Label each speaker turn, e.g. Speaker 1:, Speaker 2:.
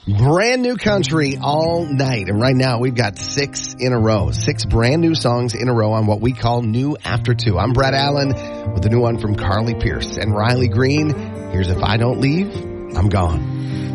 Speaker 1: Brand new country all night. And right now we've got 6 in a row. 6 brand new songs in a row on what we call New After 2. I'm Brett Allen with a new one from Carly Pearce and Riley Green. Here's If I Don't Leave, I'm Gone.